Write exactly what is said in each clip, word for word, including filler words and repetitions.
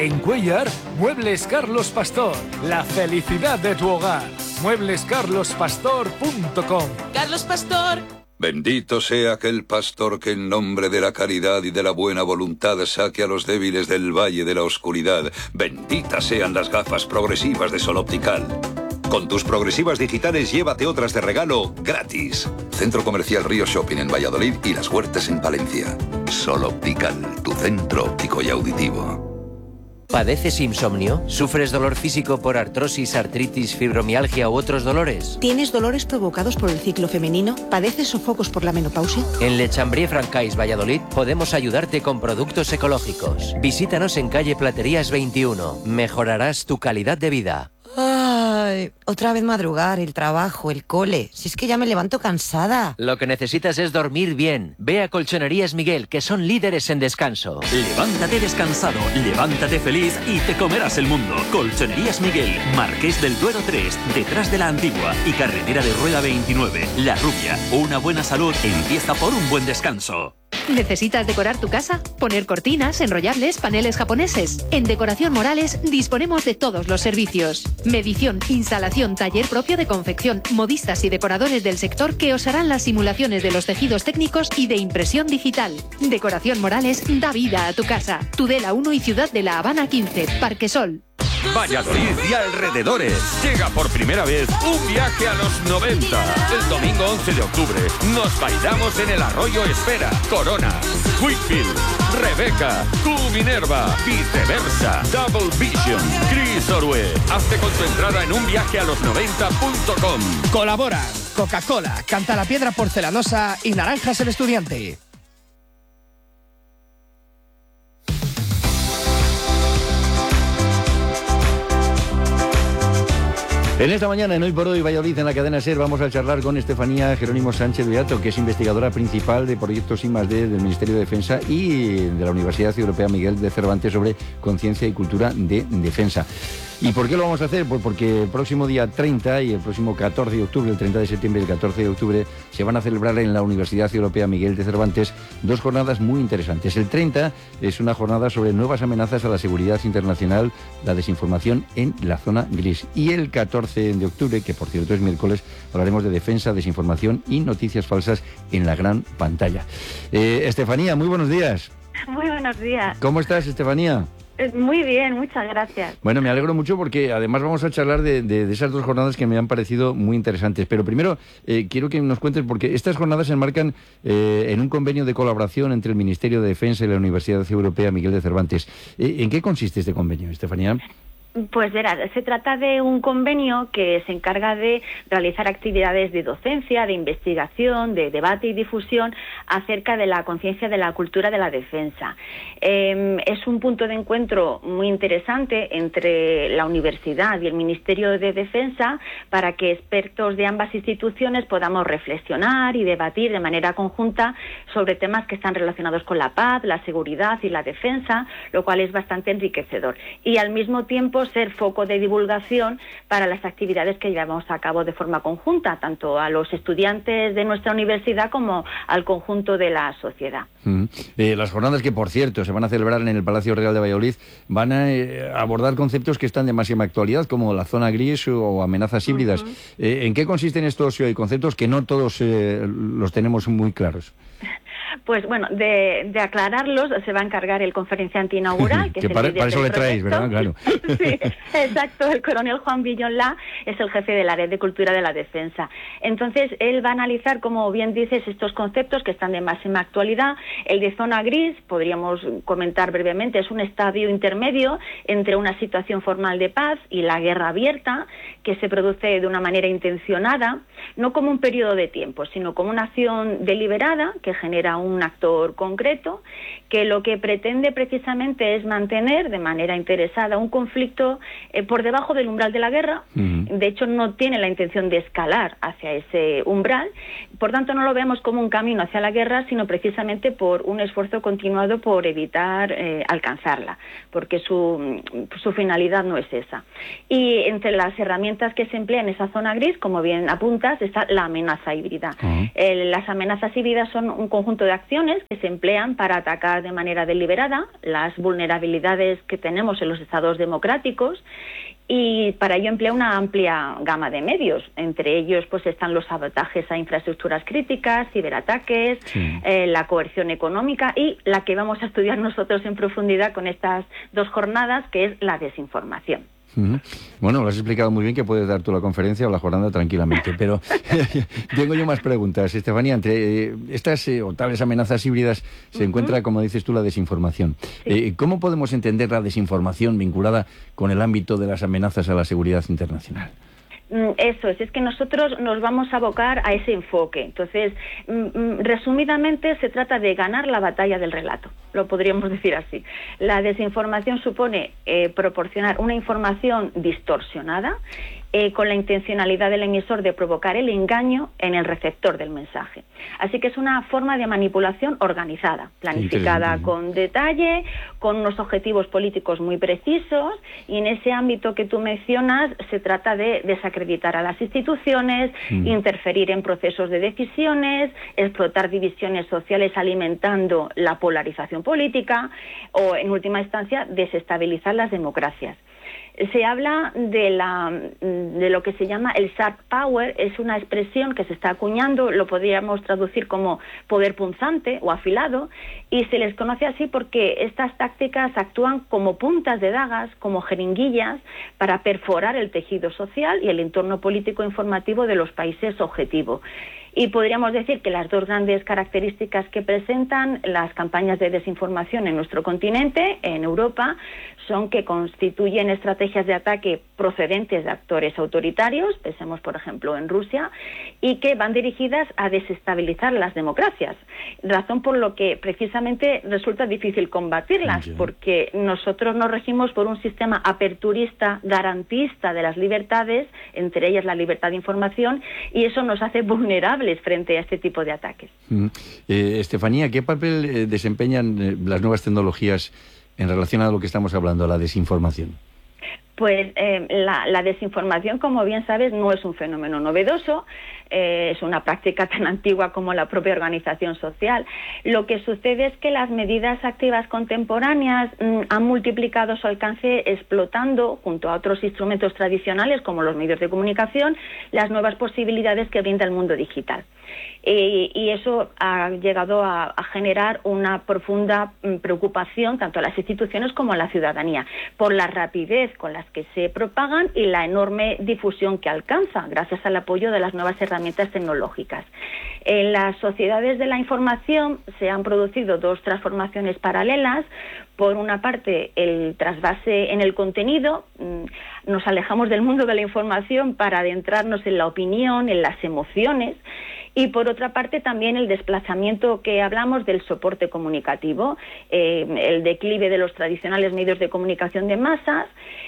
En Cuéllar, Muebles Carlos Pastor. La felicidad de tu hogar. muebles carlos pastor punto com. Carlos Pastor. Bendito sea aquel pastor que en nombre de la caridad y de la buena voluntad saque a los débiles del valle de la oscuridad. Benditas sean las gafas progresivas de Sol Optical. Con tus progresivas digitales llévate otras de regalo gratis. Centro Comercial Río Shopping en Valladolid y Las Huertas en Palencia. Sol Optical, tu centro óptico y auditivo. ¿Padeces insomnio? ¿Sufres dolor físico por artrosis, artritis, fibromialgia u otros dolores? ¿Tienes dolores provocados por el ciclo femenino? ¿Padeces sofocos por la menopausia? En Le Chambrier-Francais, Valladolid, podemos ayudarte con productos ecológicos. Visítanos en calle Platerías veintiuno. Mejorarás tu calidad de vida. Ay, otra vez madrugar, el trabajo, el cole. Si es que ya me levanto cansada. Lo que necesitas es dormir bien. Ve a Colchonerías Miguel, que son líderes en descanso. Levántate descansado, levántate feliz y te comerás el mundo. Colchonerías Miguel, Marqués del Duero tres, detrás de la Antigua y carretera de Rueda veintinueve. La Rubia, una buena salud empieza por un buen descanso. ¿Necesitas decorar tu casa? ¿Poner cortinas, enrollables, paneles japoneses? En Decoración Morales disponemos de todos los servicios. Medición, instalación, taller propio de confección, modistas y decoradores del sector que os harán las simulaciones de los tejidos técnicos y de impresión digital. Decoración Morales da vida a tu casa. Tudela uno y Ciudad de la Habana quince, Parque Sol. Valladolid y alrededores. Llega por primera vez un viaje a los noventa. El domingo once de octubre nos bailamos en el Arroyo Espera, Corona, Whitfield, Rebeca, Q Minerva, Viceversa, Double Vision, Chris Orue. Hazte con tu entrada en un viaje a los noventa punto com. Colaboran Coca-Cola, Canta la Piedra Porcelanosa y Naranjas el Estudiante. En esta mañana, en Hoy por Hoy Valladolid, en la cadena SER, vamos a charlar con Estefanía Jerónimo Sánchez Beato, que es investigadora principal de proyectos I más D del Ministerio de Defensa y de la Universidad Europea Miguel de Cervantes sobre conciencia y cultura de defensa. ¿Y por qué lo vamos a hacer? Pues porque el próximo día treinta y el próximo catorce de octubre, el treinta de septiembre y el catorce de octubre, se van a celebrar en la Universidad Europea Miguel de Cervantes dos jornadas muy interesantes. El treinta es una jornada sobre nuevas amenazas a la seguridad internacional, la desinformación en la zona gris. Y el catorce de octubre, que por cierto es miércoles, hablaremos de defensa, desinformación y noticias falsas en la gran pantalla. Eh, Estefanía, muy buenos días. Muy buenos días. ¿Cómo estás, Estefanía? Muy bien, muchas gracias. Bueno, me alegro mucho porque además vamos a charlar de, de, de esas dos jornadas que me han parecido muy interesantes. Pero primero eh, quiero que nos cuentes, porque estas jornadas se enmarcan eh, en un convenio de colaboración entre el Ministerio de Defensa y la Universidad Europea Miguel de Cervantes. Eh, ¿En qué consiste este convenio, Estefanía? Pues verás, se trata de un convenio que se encarga de realizar actividades de docencia, de investigación, de debate y difusión acerca de la conciencia de la cultura de la defensa. Eh, es un punto de encuentro muy interesante entre la universidad y el Ministerio de Defensa para que expertos de ambas instituciones podamos reflexionar y debatir de manera conjunta sobre temas que están relacionados con la paz, la seguridad y la defensa, lo cual es bastante enriquecedor. Y al mismo tiempo ser foco de divulgación para las actividades que llevamos a cabo de forma conjunta, tanto a los estudiantes de nuestra universidad como al conjunto de la sociedad. Mm. Eh, las jornadas que, por cierto, se van a celebrar en el Palacio Real de Valladolid van a eh, abordar conceptos que están de máxima actualidad, como la zona gris o amenazas híbridas. Uh-huh. eh, ¿En qué consisten estos eh, conceptos que no todos eh, los tenemos muy claros? Pues bueno, de, de aclararlos se va a encargar el conferenciante inaugural. Que, que es el para, líder para eso del le traéis, proyecto. ¿verdad? Claro. Sí, exacto. El coronel Juan Villonlá es el jefe de la Red de Cultura de la Defensa. Entonces, él va a analizar, como bien dices, estos conceptos que están de máxima actualidad. El de zona gris, podríamos comentar brevemente, es un estadio intermedio entre una situación formal de paz y la guerra abierta, que se produce de una manera intencionada, no como un periodo de tiempo, sino como una acción deliberada que genera un actor concreto, que lo que pretende precisamente es mantener de manera interesada un conflicto eh, por debajo del umbral de la guerra. Uh-huh. De hecho, no tiene la intención de escalar hacia ese umbral, por tanto no lo vemos como un camino hacia la guerra, sino precisamente por un esfuerzo continuado por evitar eh, alcanzarla, porque su, su finalidad no es esa. Y entre las herramientas que se emplean en esa zona gris, como bien apuntas, está la amenaza híbrida. Uh-huh. Eh, las amenazas híbridas son un conjunto de de acciones que se emplean para atacar de manera deliberada las vulnerabilidades que tenemos en los estados democráticos, y para ello emplea una amplia gama de medios. Entre ellos pues están los sabotajes a infraestructuras críticas, ciberataques, sí. eh, la coerción económica y la que vamos a estudiar nosotros en profundidad con estas dos jornadas, que es la desinformación. Uh-huh. Bueno, lo has explicado muy bien, que puedes dar tú la conferencia o la jornada tranquilamente, pero tengo yo más preguntas. Estefanía, entre eh, estas eh, o tales amenazas híbridas se uh-huh. encuentra, como dices tú, la desinformación. Sí. Eh, ¿Cómo podemos entender la desinformación vinculada con el ámbito de las amenazas a la seguridad internacional? Eso es, es que nosotros nos vamos a abocar a ese enfoque. Entonces, resumidamente, se trata de ganar la batalla del relato, lo podríamos decir así. La desinformación supone eh, proporcionar una información distorsionada eh, con la intencionalidad del emisor de provocar el engaño en el receptor del mensaje. Así que es una forma de manipulación organizada, planificada con detalle, con unos objetivos políticos muy precisos, y en ese ámbito que tú mencionas se trata de desacreditar a las instituciones, mm. interferir en procesos de decisiones, explotar divisiones sociales alimentando la polarización política o, en última instancia, desestabilizar las democracias. Se habla de, la, de lo que se llama el sharp power, es una expresión que se está acuñando, lo podríamos traducir como poder punzante o afilado, y se les conoce así porque estas tácticas actúan como puntas de dagas, como jeringuillas, para perforar el tejido social y el entorno político informativo de los países objetivo. Y podríamos decir que las dos grandes características que presentan las campañas de desinformación en nuestro continente, en Europa, son que constituyen estrategias de ataque procedentes de actores autoritarios, pensemos por ejemplo en Rusia, y que van dirigidas a desestabilizar las democracias, razón por lo que precisamente resulta difícil combatirlas, porque nosotros nos regimos por un sistema aperturista, garantista de las libertades, entre ellas la libertad de información, y eso nos hace vulnerables frente a este tipo de ataques. Mm. Eh, Estefanía, ¿qué papel eh, desempeñan eh, las nuevas tecnologías en relación a lo que estamos hablando, la desinformación? Pues eh, la, la desinformación, como bien sabes, no es un fenómeno novedoso, eh, es una práctica tan antigua como la propia organización social. Lo que sucede es que las medidas activas contemporáneas mm, han multiplicado su alcance explotando, junto a otros instrumentos tradicionales como los medios de comunicación, las nuevas posibilidades que brinda el mundo digital. Eh, y eso ha llegado a, a generar una profunda mm, preocupación tanto a las instituciones como a la ciudadanía por la rapidez con las que se propagan y la enorme difusión que alcanza gracias al apoyo de las nuevas herramientas tecnológicas. En las sociedades de la información se han producido dos transformaciones paralelas. Por una parte, el trasvase en el contenido, nos alejamos del mundo de la información para adentrarnos en la opinión, en las emociones, y por otra parte también el desplazamiento que hablamos del soporte comunicativo, eh, el declive de los tradicionales medios de comunicación de masas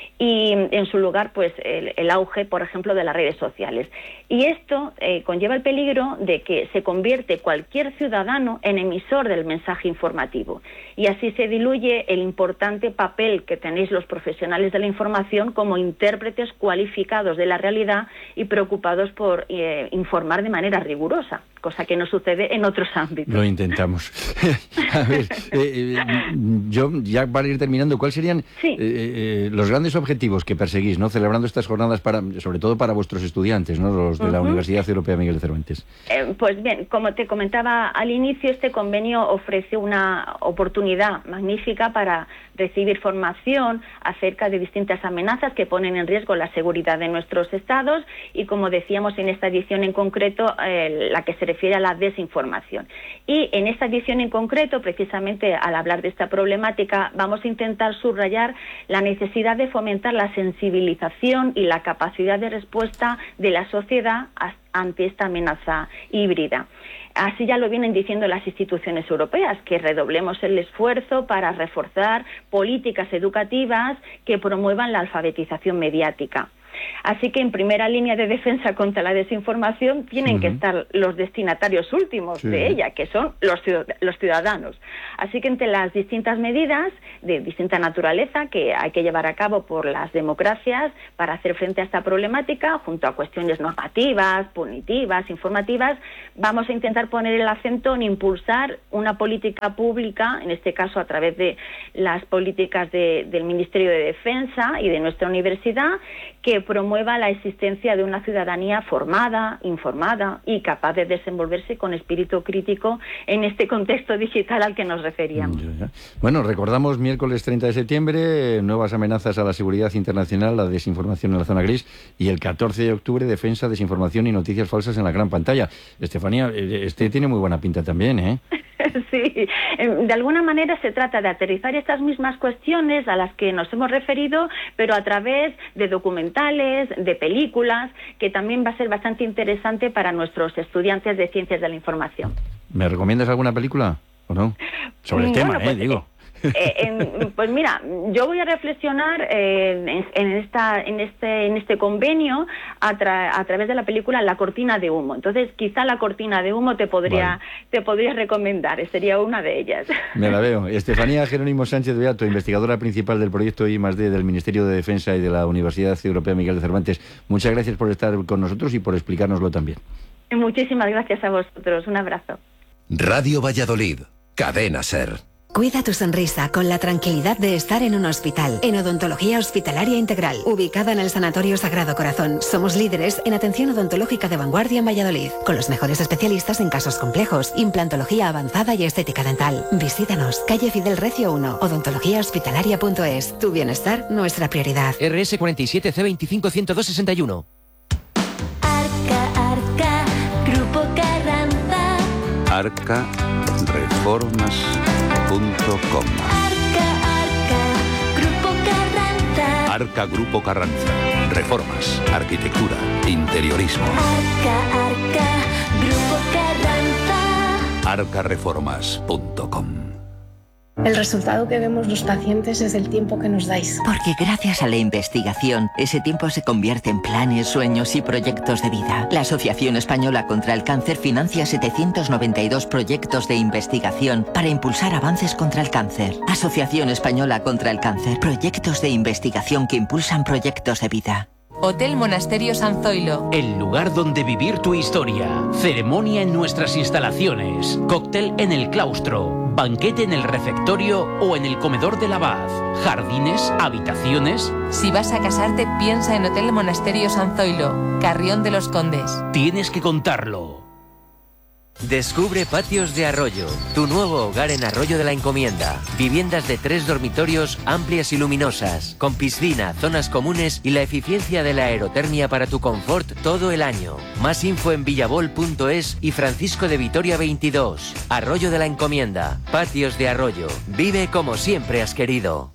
y en su lugar pues el, el auge, por ejemplo, de las redes sociales. Y esto eh, conlleva el peligro de que se convierte cualquier ciudadano en emisor del mensaje informativo, y así se diluye el importante papel que tenéis los profesionales de la información como intérpretes cualificados de la realidad y preocupados por eh, informar de manera rigurosa, cosa que no sucede en otros ámbitos. Lo intentamos. A ver, eh, eh, yo ya para ir terminando, ¿cuáles serían sí. eh, eh, los grandes objetivos que perseguís, ¿no?, celebrando estas jornadas, para, sobre todo para vuestros estudiantes, ¿no?, los de uh-huh. la Universidad Europea Miguel de Cervantes? Eh, pues bien, como te comentaba al inicio, este convenio ofrece una oportunidad magnífica para recibir formación acerca de distintas amenazas que ponen en riesgo la seguridad de nuestros estados y, como decíamos en esta edición en concreto, eh, la que se refiere a la desinformación. Y en esta edición en concreto, precisamente al hablar de esta problemática, vamos a intentar subrayar la necesidad de fomentar la sensibilización y la capacidad de respuesta de la sociedad ante esta amenaza híbrida. Así ya lo vienen diciendo las instituciones europeas, que redoblemos el esfuerzo para reforzar políticas educativas que promuevan la alfabetización mediática. Así que en primera línea de defensa contra la desinformación tienen uh-huh. que estar los destinatarios últimos sí. de ella, que son los, los ciudadanos. Así que entre las distintas medidas de distinta naturaleza que hay que llevar a cabo por las democracias para hacer frente a esta problemática, junto a cuestiones normativas, punitivas, informativas, vamos a intentar poner el acento en impulsar una política pública, en este caso a través de las políticas de, del Ministerio de Defensa y de nuestra universidad, que promueva la existencia de una ciudadanía formada, informada y capaz de desenvolverse con espíritu crítico en este contexto digital al que nos referíamos. Bueno, recordamos miércoles treinta de septiembre, nuevas amenazas a la seguridad internacional, la desinformación en la zona gris, y el catorce de octubre, defensa, desinformación y noticias falsas en la gran pantalla. Estefanía, este tiene muy buena pinta también, ¿eh? Sí, de alguna manera se trata de aterrizar estas mismas cuestiones a las que nos hemos referido, pero a través de documentales, de películas, que también va a ser bastante interesante para nuestros estudiantes de Ciencias de la Información. ¿Me recomiendas alguna película o no? Sobre el bueno, tema, pues, eh, digo. Eh, en, pues mira, yo voy a reflexionar eh, en, en esta en este en este convenio a, tra a través de la película La cortina de humo. Entonces, quizá La cortina de humo te podría vale. te podría recomendar, sería una de ellas. Me la veo. Estefanía Jerónimo Sánchez Beato, investigadora principal del proyecto I más D del Ministerio de Defensa y de la Universidad Europea Miguel de Cervantes. Muchas gracias por estar con nosotros y por explicárnoslo también. Muchísimas gracias a vosotros. Un abrazo. Radio Valladolid, Cadena SER. Cuida tu sonrisa con la tranquilidad de estar en un hospital. En Odontología Hospitalaria Integral, ubicada en el Sanatorio Sagrado Corazón. Somos líderes en atención odontológica de vanguardia en Valladolid, con los mejores especialistas en casos complejos, implantología avanzada y estética dental. Visítanos, calle Fidel Recio uno, odontología hospitalaria punto es. Tu bienestar, nuestra prioridad. R S cuarenta y siete C veinticinco ciento dos sesenta y uno. Arca, Arca, Grupo Carranza. Arca Reformas. Com. Arca, Arca, Grupo Carranza. Arca Grupo Carranza. Reformas, arquitectura, interiorismo. Arca, Arca, Grupo Carranza. arca reformas punto com. El resultado que vemos los pacientes es el tiempo que nos dais. Porque gracias a la investigación, ese tiempo se convierte en planes, sueños y proyectos de vida. La Asociación Española contra el Cáncer financia setecientos noventa y dos proyectos de investigación para impulsar avances contra el cáncer. Asociación Española contra el Cáncer. Proyectos de investigación que impulsan proyectos de vida. Hotel Monasterio San Zoilo. El lugar donde vivir tu historia. Ceremonia en nuestras instalaciones. Cóctel en el claustro. Banquete en el refectorio o en el comedor del abad. Jardines, habitaciones. Si vas a casarte, piensa en Hotel Monasterio San Zoilo, Carrión de los Condes. Tienes que contarlo. Descubre Patios de Arroyo, tu nuevo hogar en Arroyo de la Encomienda. Viviendas de tres dormitorios amplias y luminosas, con piscina, zonas comunes y la eficiencia de la aerotermia para tu confort todo el año. Más info en villabol punto es y Francisco de Vitoria veintidós. Arroyo de la Encomienda, Patios de Arroyo. Vive como siempre has querido.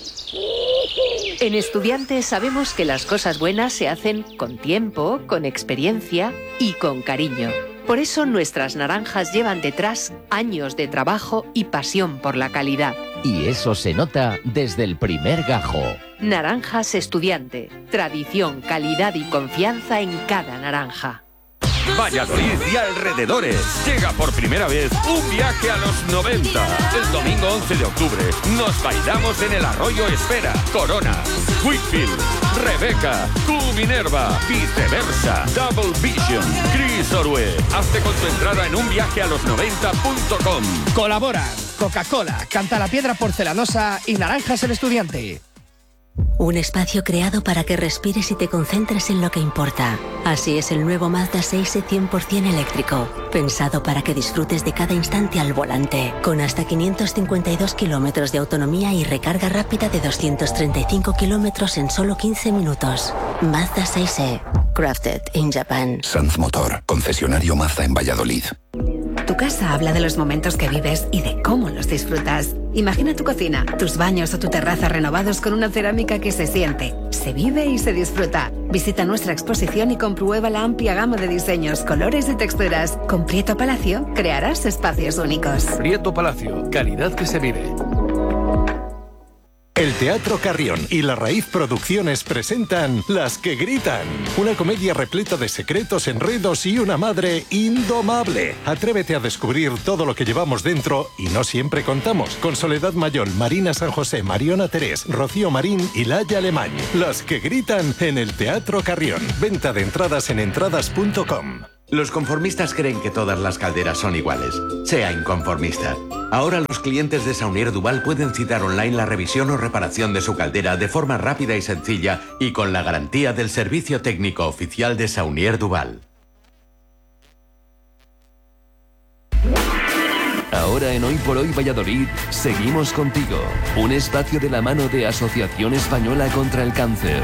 En Estudiantes sabemos que las cosas buenas se hacen con tiempo, con experiencia y con cariño. Por eso nuestras naranjas llevan detrás años de trabajo y pasión por la calidad. Y eso se nota desde el primer gajo. Naranjas Estudiante. Tradición, calidad y confianza en cada naranja. Valladolid y alrededores. Llega por primera vez un viaje a los noventa. El domingo once de octubre nos bailamos en el Arroyo Espera, Corona, Whitfield, Rebeca, Q Minerva, Viceversa, Double Vision, Chris Orue. Hazte con tu entrada en un viaje a los noventa punto com. Colaboran Coca-Cola, Cantalapiedra Porcelanosa y Naranjas el Estudiante. Un espacio creado para que respires y te concentres en lo que importa. Así es el nuevo Mazda seis e cien por ciento eléctrico. Pensado para que disfrutes de cada instante al volante. Con hasta quinientos cincuenta y dos kilómetros de autonomía y recarga rápida de doscientos treinta y cinco kilómetros en solo quince minutos. Mazda seis e. Crafted in Japan. Sanz Motor, concesionario Mazda en Valladolid. Tu casa habla de los momentos que vives y de cómo los disfrutas. Imagina tu cocina, tus baños o tu terraza renovados con una cerámica que se siente, se vive y se disfruta. Visita nuestra exposición y comprueba la amplia gama de diseños, colores y texturas. Con Prieto Palacio crearás espacios únicos. Prieto Palacio, calidad que se vive. El Teatro Carrión y La Raíz Producciones presentan Las que gritan, una comedia repleta de secretos, enredos y una madre indomable. Atrévete a descubrir todo lo que llevamos dentro y no siempre contamos. Con Soledad Mayol, Marina San José, Mariona Terés, Rocío Marín y Laia Alemany. Las que gritan en el Teatro Carrión. Venta de entradas en entradas punto com. Los conformistas creen que todas las calderas son iguales. Sea inconformista. Ahora los clientes de Saunier Duval pueden citar online la revisión o reparación de su caldera de forma rápida y sencilla y con la garantía del servicio técnico oficial de Saunier Duval. Ahora en Hoy por Hoy Valladolid, seguimos contigo. Un espacio de la mano de Asociación Española contra el Cáncer.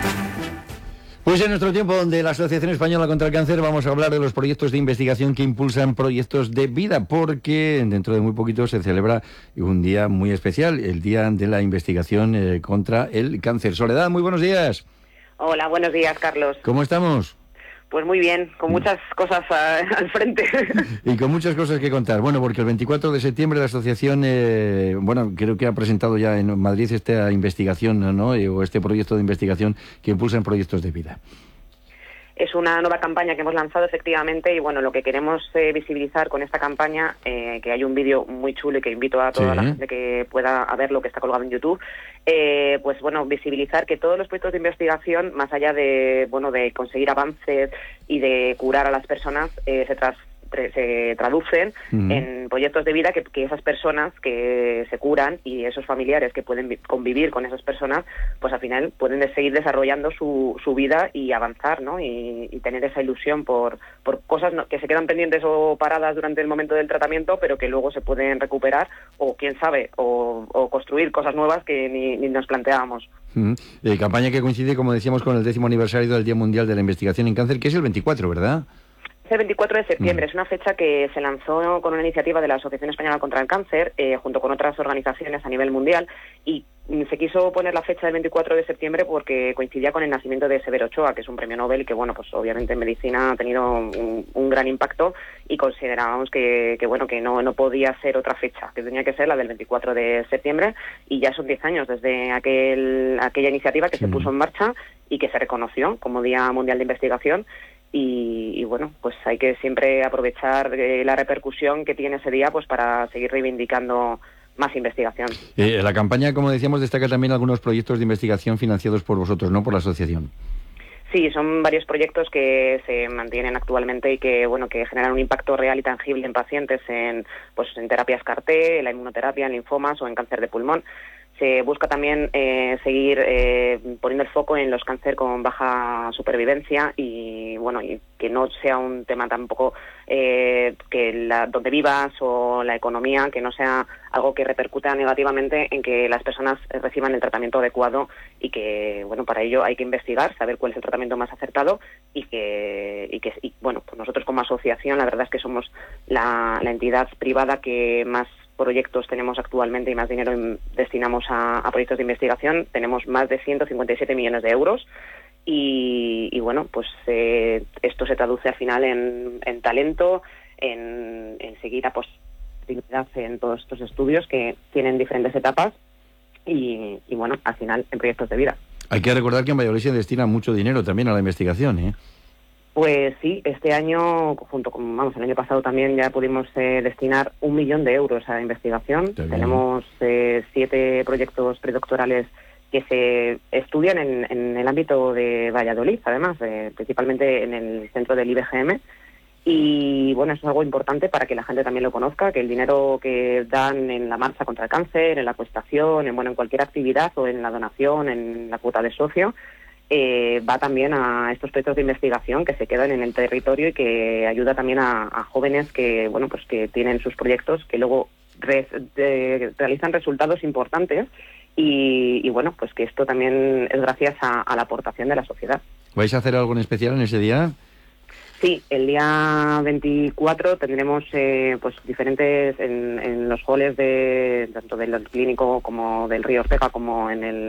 Pues en nuestro tiempo de la Asociación Española contra el Cáncer vamos a hablar de los proyectos de investigación que impulsan proyectos de vida, porque dentro de muy poquito se celebra un día muy especial, el Día de la Investigación eh, contra el Cáncer. Soledad, muy buenos días. Hola, buenos días, Carlos. ¿Cómo estamos? Pues muy bien, con muchas cosas a, al frente. Y con muchas cosas que contar. Bueno, porque el veinticuatro de septiembre la asociación, eh, bueno, creo que ha presentado ya en Madrid esta investigación, ¿no? O este proyecto de investigación que impulsa en proyectos de vida. Es una nueva campaña que hemos lanzado efectivamente y bueno, lo que queremos eh, visibilizar con esta campaña, eh, que hay un vídeo muy chulo y que invito a toda sí. la gente que pueda a verlo, que está colgado en YouTube, eh, pues bueno, visibilizar que todos los proyectos de investigación, más allá de bueno de conseguir avances y de curar a las personas, eh, se tras se traducen uh-huh. en proyectos de vida que, que esas personas que se curan y esos familiares que pueden convivir con esas personas, pues al final pueden seguir desarrollando su, su vida y avanzar, ¿no? Y, y tener esa ilusión por, por cosas no, que se quedan pendientes o paradas durante el momento del tratamiento, pero que luego se pueden recuperar o, quién sabe, o, o construir cosas nuevas que ni, ni nos planteábamos. Uh-huh. Eh, campaña que coincide, como decíamos, con el décimo aniversario del Día Mundial de la Investigación en Cáncer, que es el veinticuatro, ¿verdad? El veinticuatro de septiembre, mm. es una fecha que se lanzó con una iniciativa de la Asociación Española contra el Cáncer, eh, junto con otras organizaciones a nivel mundial, y mm, se quiso poner la fecha del veinticuatro de septiembre porque coincidía con el nacimiento de Severo Ochoa, que es un premio Nobel que, bueno, pues obviamente en medicina ha tenido un, un gran impacto y considerábamos que, que bueno, que no, no podía ser otra fecha, que tenía que ser la del veinticuatro de septiembre, y ya son diez años desde aquel, aquella iniciativa que mm. se puso en marcha y que se reconoció como Día Mundial de Investigación. Y, y bueno, pues hay que siempre aprovechar eh, la repercusión que tiene ese día pues para seguir reivindicando más investigación. Eh, la campaña, como decíamos, destaca también algunos proyectos de investigación financiados por vosotros, ¿no? Por la asociación. Sí, son varios proyectos que se mantienen actualmente y que bueno que generan un impacto real y tangible en pacientes en pues en terapias C A R T, en la inmunoterapia, en linfomas o en cáncer de pulmón. Se busca también eh, seguir eh, poniendo el foco en los cáncer con baja supervivencia y bueno y que no sea un tema tampoco eh, que la, donde vivas o la economía, que no sea algo que repercuta negativamente en que las personas reciban el tratamiento adecuado y que bueno para ello hay que investigar, saber cuál es el tratamiento más acertado y que y que y, bueno pues nosotros como asociación la verdad es que somos la, la entidad privada que más proyectos tenemos actualmente y más dinero destinamos a, a proyectos de investigación. Tenemos más de ciento cincuenta y siete millones de euros y, y bueno, pues eh, esto se traduce al final en, en talento, en, en seguir a posibilidad en todos estos estudios que tienen diferentes etapas y, y bueno, al final en proyectos de vida. Hay que recordar que en Valladolid se destina mucho dinero también a la investigación, ¿eh? Pues sí, este año, junto con, vamos, el año pasado también ya pudimos eh, destinar un millón de euros a investigación. Tenemos eh, siete proyectos predoctorales que se estudian en, en el ámbito de Valladolid, además, eh, principalmente en el centro del I B G M. Y bueno, eso es algo importante para que la gente también lo conozca, que el dinero que dan en la marcha contra el cáncer, en la acuestación, en, bueno, en cualquier actividad o en la donación, en la cuota de socio, Eh, va también a estos proyectos de investigación que se quedan en el territorio y que ayuda también a, a jóvenes que bueno pues que tienen sus proyectos que luego re, de, realizan resultados importantes y, y bueno pues que esto también es gracias a, a la aportación de la sociedad. ¿Vais a hacer algo en especial en ese día? Sí, el día veinticuatro tendremos eh, pues diferentes en, en los halls de tanto del clínico como del Río Ortega como en el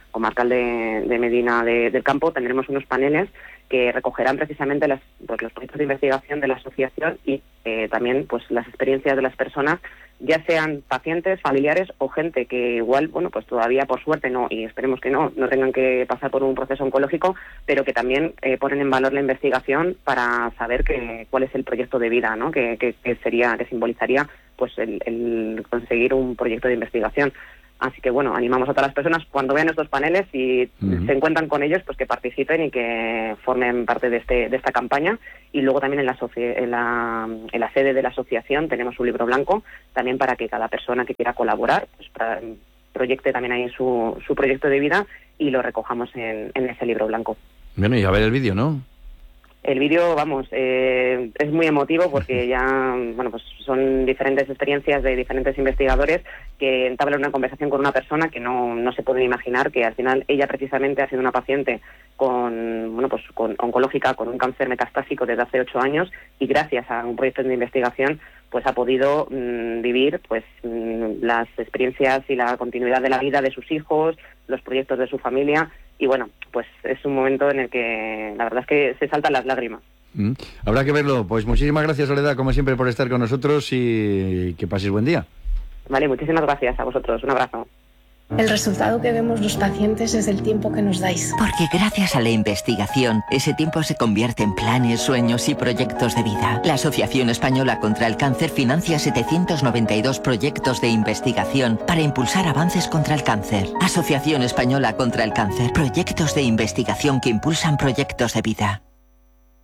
comarcal de, de Medina de, del Campo, tendremos unos paneles que recogerán precisamente las, pues, los proyectos de investigación de la asociación y eh, también pues las experiencias de las personas, ya sean pacientes, familiares o gente que igual, bueno, pues todavía por suerte no, y esperemos que no, no tengan que pasar por un proceso oncológico, pero que también eh, ponen en valor la investigación para saber que, cuál es el proyecto de vida, ¿no? Que, que, que sería, que simbolizaría pues el, el conseguir un proyecto de investigación. Así que bueno, animamos a todas las personas cuando vean estos paneles y uh-huh. se encuentran con ellos, pues que participen y que formen parte de este de esta campaña. Y luego también en la, en la en la sede de la asociación tenemos un libro blanco también para que cada persona que quiera colaborar pues para, proyecte también ahí su, su proyecto de vida y lo recojamos en, en ese libro blanco. Bueno, y a ver el vídeo, ¿no? El vídeo, vamos, eh, es muy emotivo porque ya, bueno, pues son diferentes experiencias de diferentes investigadores que entablan una conversación con una persona que no, no se pueden imaginar que al final ella precisamente ha sido una paciente con, bueno, pues con oncológica, con un cáncer metastásico desde hace ocho años y gracias a un proyecto de investigación pues ha podido mmm, vivir pues mmm, las experiencias y la continuidad de la vida de sus hijos, los proyectos de su familia. Y bueno, pues es un momento en el que la verdad es que se saltan las lágrimas. Mm. Habrá que verlo. Pues muchísimas gracias, Soledad, como siempre, por estar con nosotros y que pases buen día. Vale, muchísimas gracias a vosotros. Un abrazo. El resultado que vemos los pacientes es el tiempo que nos dais. Porque gracias a la investigación, ese tiempo se convierte en planes, sueños y proyectos de vida. La Asociación Española contra el Cáncer financia setecientos noventa y dos proyectos de investigación para impulsar avances contra el cáncer. Asociación Española contra el Cáncer. Proyectos de investigación que impulsan proyectos de vida.